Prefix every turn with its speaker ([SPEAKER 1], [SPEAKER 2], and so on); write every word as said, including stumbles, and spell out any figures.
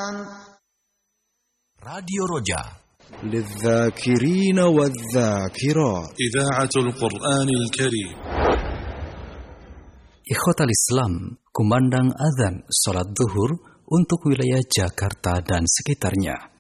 [SPEAKER 1] Radio Roja
[SPEAKER 2] للذاكرين والذاكرات
[SPEAKER 3] إذاعة القرآن الكريم.
[SPEAKER 4] Ikhwatal Islam, kumandang azan salat zuhur untuk wilayah Jakarta dan sekitarnya.